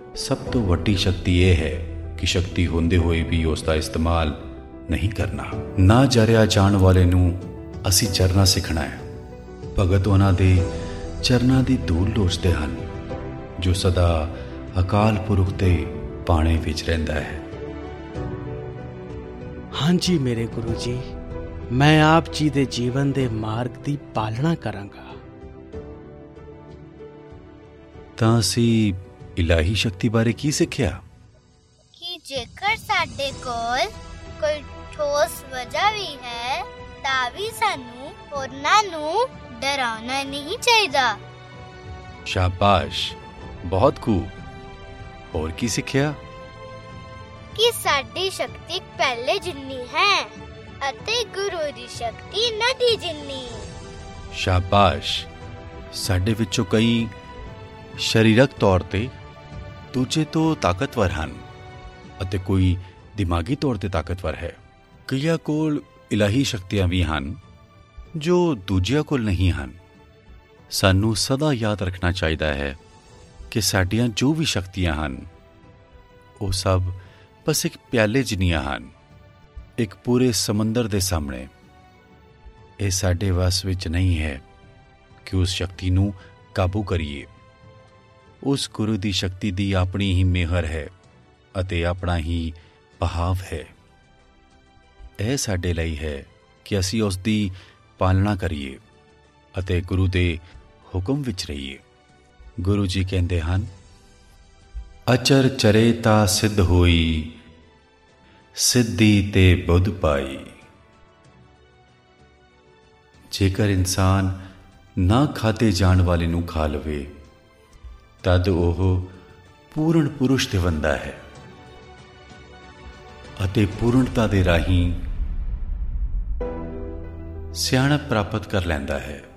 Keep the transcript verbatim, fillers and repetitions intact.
ਸਭ ਤੋਂ ਵੱਡੀ ਸ਼ਕਤੀ ਇਹ ਹੈ ਕਿ ਸ਼ਕਤੀ ਹੁੰਦੇ ਹੋਏ ਵੀ ਉਸ ਦਾ ਇਸਤੇਮਾਲ ਨਹੀਂ ਕਰਨਾ। ਨਾ ਜਰਿਆ ਜਾਣ ਵਾਲੇ ਨੂੰ ਅਸੀਂ ਜਰਨਾ ਸਿੱਖਣਾ ਹੈ। ਭਗਤ ਉਹਨਾਂ ਦੇ ਚਰਨਾਂ ਦੀ ਧੂਲ ਲੋਚਦੇ ਹਨ ਜੋ ਸਦਾ ਅਕਾਲ ਪੁਰਖ ਦੇ ਪਾਣੇ ਵਿੱਚ ਰਹਿੰਦਾ ਹੈ। ਹਾਂਜੀ ਮੇਰੇ ਗੁਰੂ ਜੀ, ਮੈਂ ਆਪ ਜੀ ਦੇ ਜੀਵਨ ਦੇ ਮਾਰਗ ਦੀ ਪਾਲਣਾ ਕਰਾਂਗਾ। ਤਾਂ ਅਸੀਂ ਇਲਾਹੀ ਸ਼ਕਤੀ ਬਾਰੇ ਕੀ ਸਿੱਖਿਆ? ਕਿ ਜੇਕਰ ਸਾਡੇ ਕੋਲ ਕੋਈ ਠੋਸ ਵਜ੍ਹਾ ਵੀ ਹੈ ਤਾਂ ਵੀ ਸਾਨੂੰ ਹੋਰਨਾਂ ਨੂੰ ਡਰਾਉਣਾ ਨਹੀਂ ਚਾਹੀਦਾ। ਸ਼ਾਬਾਸ਼, ਬਹੁਤ ਖੂਬ। ਹੋਰ ਕੀ ਸਿੱਖਿਆ? ਕਿ ਸਾਡੀ ਸ਼ਕਤੀ ਪਹਿਲੇ ਜਿੰਨੀ ਹੈ ਅਤੇ ਗੁਰੂ ਦੀ ਸ਼ਕਤੀ ਨਦੀ ਜਿੰਨੀ। ਸ਼ਾਬਾਸ਼। ਸਾਡੇ ਵਿੱਚੋਂ ਕਈ ਸਰੀਰਕ ਤੌਰ ਤੇ ਦੂਜੇ ਤੋਂ ਤਾਕਤਵਰ ਹਨ ਅਤੇ ਕੋਈ ਦਿਮਾਗੀ ਤੌਰ ਤੇ ਤਾਕਤਵਰ ਹੈ। ਕਈਆਂ ਕੋਲ ਇਲਾਹੀ ਸ਼ਕਤੀਆਂ ਵੀ ਹਨ ਜੋ ਦੂਜਿਆਂ ਕੋਲ ਨਹੀਂ ਹਨ। ਸਾਨੂੰ ਸਦਾ ਯਾਦ ਰੱਖਣਾ ਚਾਹੀਦਾ ਹੈ ਕਿ ਸਾਡੀਆਂ ਜੋ ਵੀ ਸ਼ਕਤੀਆਂ ਹਨ ਉਹ ਸਭ ਬਸ ਇੱਕ ਪਿਆਲੇ ਜਿੰਨੀਆਂ ਹਨ, ਇੱਕ ਪੂਰੇ ਸਮੁੰਦਰ ਦੇ ਸਾਹਮਣੇ। ਇਹ ਸਾਡੇ ਵੱਸ ਵਿੱਚ ਨਹੀਂ ਹੈ ਕਿ ਉਸ ਸ਼ਕਤੀ ਨੂੰ ਕਾਬੂ ਕਰੀਏ। ਉਸ ਗੁਰੂ ਦੀ ਸ਼ਕਤੀ ਦੀ ਆਪਣੀ ਹੀ ਮਿਹਰ ਹੈ ਅਤੇ ਆਪਣਾ ਹੀ ਬਹਾਵ ਹੈ। ਇਹ ਸਾਡੇ ਲਈ ਹੈ ਕਿ ਅਸੀਂ ਉਸ ਦੀ ਪਾਲਣਾ ਕਰੀਏ ਅਤੇ ਗੁਰੂ ਦੇ ਹੁਕਮ ਵਿੱਚ ਰਹੀਏ। ਗੁਰੂ ਜੀ ਕਹਿੰਦੇ ਹਨ, ਅਚਰ ਚਰੇ ਤਾਂ ਸਿੱਧ ਹੋਈ, ਸਿੱਧੀ ਤੇ ਬੁੱਧ ਪਾਈ। ਜੇਕਰ ਇਨਸਾਨ ਨਾ ਖਾਧੇ ਜਾਣ ਵਾਲੇ ਨੂੰ ਖਾ ਲਵੇ ਤਦ ਉਹ ਪੂਰਨ ਪੁਰਸ਼ ਤੇ ਬਣਦਾ ਹੈ ਅਤੇ ਪੂਰਨਤਾ ਦੇ ਰਾਹੀਂ ਸਿਆਣਪ ਪ੍ਰਾਪਤ ਕਰ ਲੈਂਦਾ ਹੈ।